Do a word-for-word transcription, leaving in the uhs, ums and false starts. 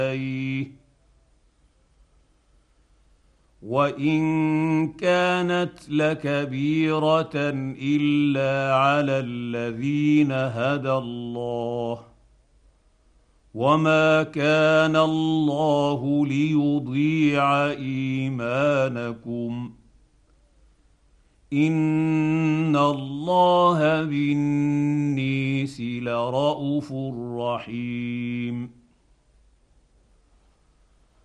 وان كانت لكبيره الا على الذين هدى الله وما كان الله ليضيع ايمانكم ان الله بالنيس لرءوف رحيم